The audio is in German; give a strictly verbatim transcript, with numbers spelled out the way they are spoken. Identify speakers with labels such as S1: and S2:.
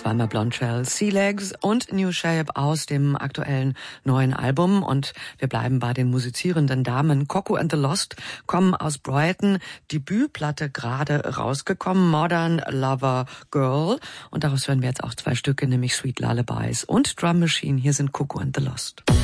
S1: zweimal Blonde Shell, Sea Legs und New Shape aus dem aktuellen neuen Album. Und wir bleiben bei den musizierenden Damen. Coco and the Lost kommen aus Brighton. Debütplatte gerade rausgekommen, Modern Lover Girl. Und daraus hören wir jetzt auch zwei Stücke, nämlich Sweet Lullabies und Drum Machine. Hier sind Coco and the Lost.